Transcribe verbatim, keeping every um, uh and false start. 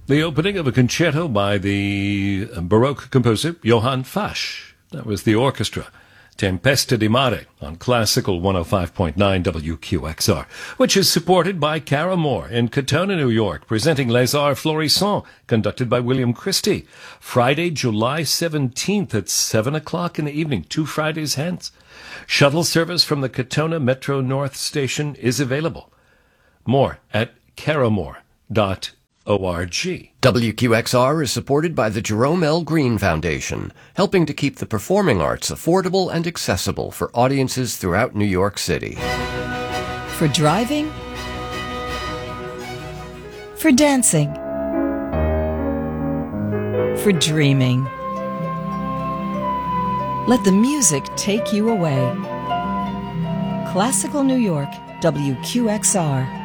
The opening of a concerto by the Baroque composer Johann Fasch. That was the orchestra. Tempesta di Mare on Classical one oh five point nine W Q X R, which is supported by Cara Moore in Katona, New York, presenting Les Arts Florissants, conducted by William Christie. Friday, July seventeenth at seven o'clock in the evening, two Fridays hence. Shuttle service from the Katona Metro North Station is available. More at caramore dot org. W Q X R is supported by the Jerome L. Green Foundation, helping to keep the performing arts affordable and accessible for audiences throughout New York City. For driving, for dancing, for dreaming. Let the music take you away. Classical New York, W Q X R.